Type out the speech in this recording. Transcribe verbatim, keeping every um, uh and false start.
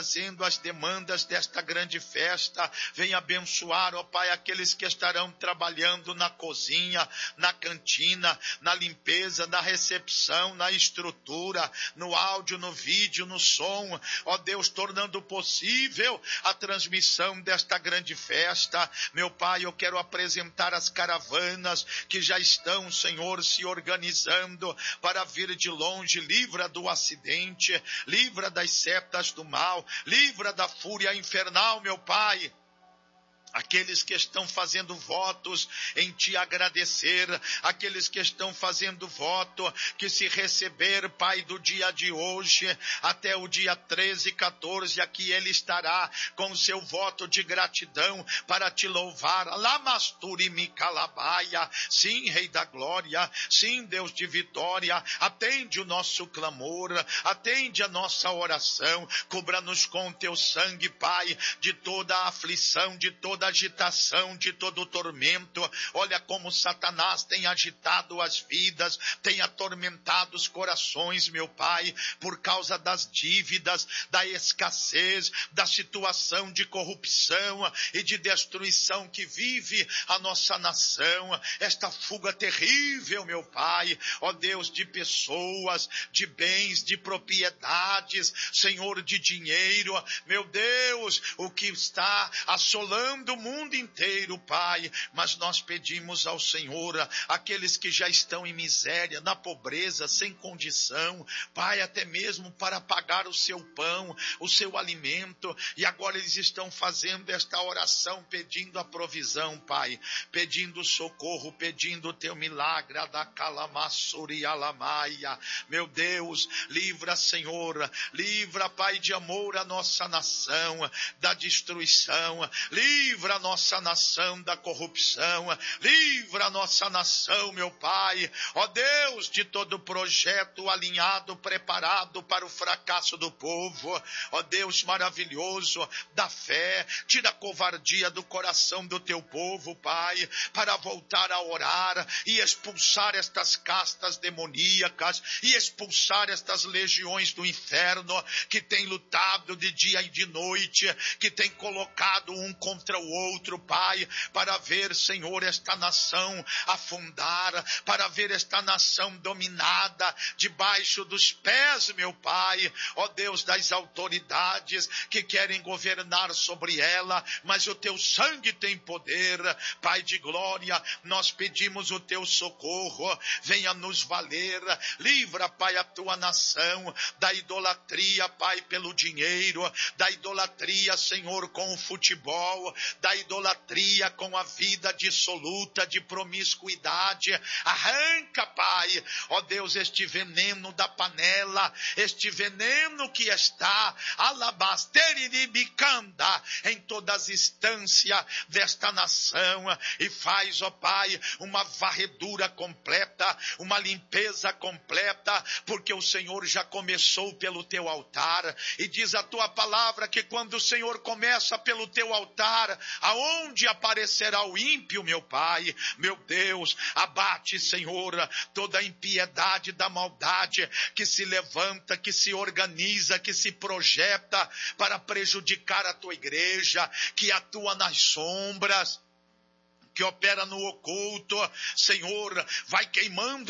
Fazendo as demandas desta grande festa, vem abençoar, ó Pai, aqueles que estarão trabalhando na cozinha, na cantina, na limpeza, na recepção, na estrutura, no áudio, no vídeo, no som, ó Deus, tornando possível a transmissão desta grande festa. Meu Pai, eu quero apresentar as caravanas que já estão, Senhor, se organizando para vir de longe. Livra do acidente, livra das setas do mal, livra da fúria infernal, meu Pai. Aqueles que estão fazendo votos em te agradecer, aqueles que estão fazendo voto, que se receber, Pai, do dia de hoje até o dia treze, quatorze, aqui ele estará com o seu voto de gratidão para te louvar. Lamasturi Mikalabaia, sim, Rei da Glória, sim, Deus de vitória, atende o nosso clamor, atende a nossa oração, cubra-nos com o teu sangue, Pai, de toda a aflição, de toda agitação, de todo o tormento. Olha como Satanás tem agitado as vidas, tem atormentado os corações, meu Pai, por causa das dívidas, da escassez, da situação de corrupção e de destruição que vive a nossa nação, esta fuga terrível, meu Pai, ó Deus, de pessoas, de bens, de propriedades, Senhor, de dinheiro, meu Deus, o que está assolando o mundo inteiro, Pai, mas nós pedimos ao Senhor, aqueles que já estão em miséria, na pobreza, sem condição, Pai, até mesmo para pagar o seu pão, o seu alimento, e agora eles estão fazendo esta oração, pedindo a provisão, Pai, pedindo socorro, pedindo o teu milagre, da calamassuri alamaia, meu Deus, livra, Senhor, livra, Pai de amor, a nossa nação da destruição, livra a nossa nação da corrupção, livra a nossa nação, meu Pai, ó Deus, de todo projeto alinhado, preparado para o fracasso do povo, ó Deus maravilhoso, da fé, tira a covardia do coração do teu povo, Pai, para voltar a orar e expulsar estas castas demoníacas e expulsar estas legiões do inferno que têm lutado de dia e de noite, que têm colocado um contra o outro, Pai, para ver, Senhor, esta nação afundar, para ver esta nação dominada debaixo dos pés, meu Pai, ó Deus, das autoridades que querem governar sobre ela, mas o teu sangue tem poder, Pai de glória, nós pedimos o teu socorro, venha nos valer, livra, Pai, a tua nação da idolatria, Pai, pelo dinheiro, da idolatria, Senhor, com o futebol, da idolatria com a vida dissoluta, de promiscuidade. Arranca, Pai, ó Deus, este veneno da panela, este veneno que está alabasteriribicanda em todas as instâncias desta nação, e faz, ó Pai, uma varredura completa, uma limpeza completa, porque o Senhor já começou pelo teu altar, e diz a tua palavra que quando o Senhor começa pelo teu altar, aonde aparecerá o ímpio, meu Pai, meu Deus, abate, Senhor, toda a impiedade da maldade que se levanta, que se organiza, que se projeta para prejudicar a tua igreja, que atua nas sombras, que opera no oculto. Senhor, vai queimando